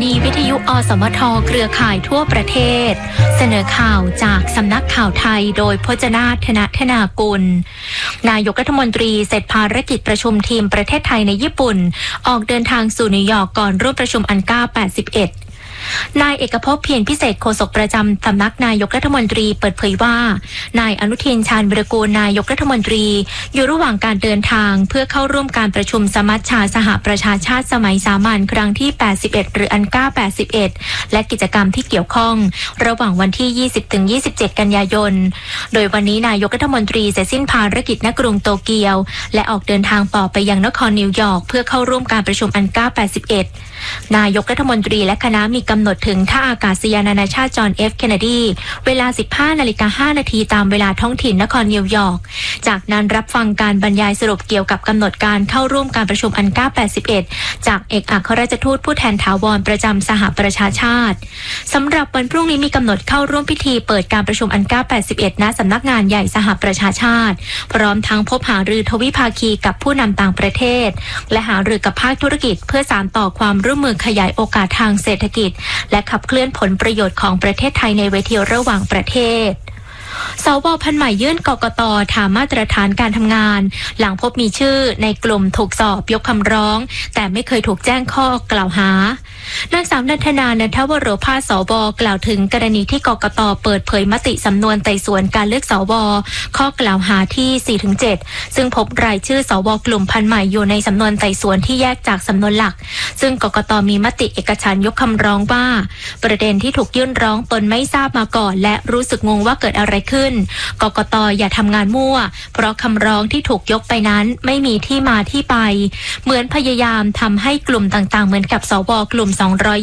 นีวิทยุอสมทเครือข่ายทั่วประเทศเสนอข่าวจากสำนักข่าวไทยโดยพจนาถ ธนากุลนายกรัฐมนตรีเสร็จภารกิจประชุมทีมประเทศไทยในญี่ปุ่นออกเดินทางสู่นิวยอร์กก่อนร่วมประชุมอันก้า81นายเอกภพ เพียรพิเศษโฆษกประจำสำนักนายกรัฐมนตรีเปิดเผยว่านายอนุทินชาญวิรากูลนายกรัฐมนตรีอยู่ระหว่างการเดินทางเพื่อเข้าร่วมการประชุมสมัชชาสหประชาชาติสมัยสามัญครั้งที่81หรืออันก้า81และกิจกรรมที่เกี่ยวข้องระหว่างวันที่ 20-27 กันยายนโดยวันนี้นายกรัฐมนตรีเสร็จสิ้นภารกิจณกรุงโตเกียวและออกเดินทางต่อไปยังนครนิวยอร์กเพื่อเข้าร่วมการประชุมอันก้า81นายกรัฐมนตรีและคณะมีกำหนดถึงท่าอากาศยานนานาชาติจอห์น F. เคนเนดีเวลา 15:05 นาทีตามเวลาท้องถิ่นนครนิวยอร์กจากนั้นรับฟังการบรรยายสรุปเกี่ยวกับกำหนดการเข้าร่วมการประชุมอันก้า81จากเอกอัครราชทูตผู้แทนถาวรประจำสหประชาชาติสำหรับวันพรุ่งนี้มีกำหนดเข้าร่วมพิธีเปิดการประชุมอันก้า81ณสำนักงานใหญ่สหประชาชาติพร้อมทั้งพบหารือทวิภาคีกับผู้นำต่างประเทศและหารือกับภาคธุรกิจเพื่อสานต่อความร่วมมือขยายโอกาสทางเศรษฐกิจและขับเคลื่อนผลประโยชน์ของประเทศไทยในเวทีระหว่างประเทศสว.พันธุ์ใหม่ยื่นกกต.ถามมาตรฐานการทำงานหลังพบมีชื่อในกลุ่มถูกสอบยกคำร้องแต่ไม่เคยถูกแจ้งข้อกล่าวหานางสาวนันทนา นันทวโรภาสว.กล่าวถึงกรณีที่กกต.เปิดเผยมติสำนวนไต่สวนการเลือกสว.ข้อกล่าวหาที่ 4-7 ซึ่งพบรายชื่อสว.กลุ่มพันธุ์ใหม่อยู่ในสำนวนไต่สวนที่แยกจากสำนวนหลักซึ่งกกต.มีมติเอกฉันท์ยกคำร้องว่าประเด็นที่ถูกยื่นร้องตนไม่ทราบมาก่อนและรู้สึกงงว่าเกิดอะไรขึ้นกกต.อย่าทำงานมั่วเพราะคำร้องที่ถูกยกไปนั้นไม่มีที่มาที่ไปเหมือนพยายามทำให้กลุ่มต่างๆเหมือนกับสว.กลุ่ม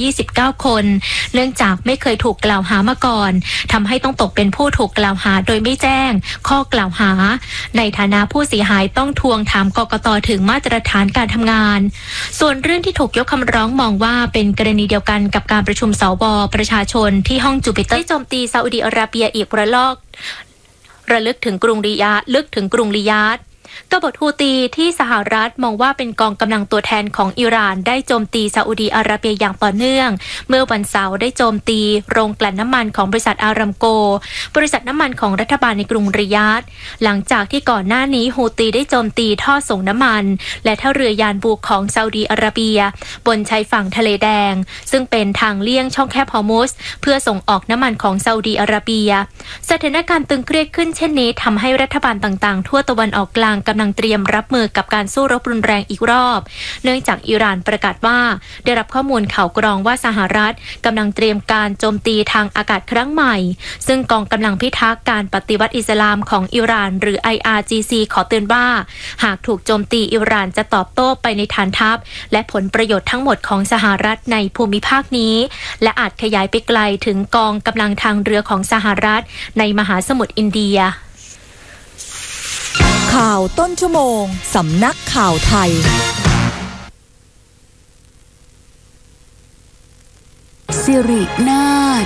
229 คนเนื่องจากไม่เคยถูกกล่าวหามาก่อนทำให้ต้องตกเป็นผู้ถูกกล่าวหาโดยไม่แจ้งข้อกล่าวหาในฐานะผู้เสียหายต้องทวงถามกกต.ถึงมาตรฐานการทำงานส่วนเรื่องที่ถูกยกคำร้องมองว่าเป็นกรณีเดียวกันกับการประชุมสว.ประชาชนที่ห้องจูปิเตอร์โจมตีซาอุดิอาระเบียอีกระลอกระลึกถึงกรุงริยาดกบฏฮูตีที่สหรัฐมองว่าเป็นกองกำลังตัวแทนของอิหร่านได้โจมตีซาอุดีอาระเบียอย่างต่อเนื่องเมื่อวันเสาร์ได้โจมตีโรงกลั่นน้ำมันของบริษัทอารามโกบริษัทน้ำมันของรัฐบาลในกรุงริยาดหลังจากที่ก่อนหน้านี้ฮูตีได้โจมตีท่อส่งน้ำมันและท่าเรือยานบูของซาอุดีอาระเบียบนชายฝั่งทะเลแดงซึ่งเป็นทางเลี่ยงช่องแคบฮอร์มุซเพื่อส่งออกน้ำมันของซาอุดีอาระเบียสถานการณ์ตึงเครียดขึ้นเช่นนี้ทำให้รัฐบาลต่างๆทั่วตะวันออกกลางกำลังเตรียมรับมือกับการสู้รบรุนแรงอีกรอบเนื่องจากอิหร่านประกาศว่าได้รับข้อมูลข่าวกรองว่าสหรัฐกำลังเตรียมการโจมตีทางอากาศครั้งใหม่ซึ่งกองกำลังพิทักษ์การปฏิวัติอิสลามของอิหร่านหรือ IRGC ขอเตือนว่าหากถูกโจมตีอิหร่านจะตอบโต้ไปในฐานทัพและผลประโยชน์ทั้งหมดของสหรัฐในภูมิภาคนี้และอาจขยายไปไกลถึงกองกำลังทางเรือของสหรัฐในมหาสมุทรอินเดียข่าวต้นชั่วโมงสำนักข่าวไทยสิรินาถ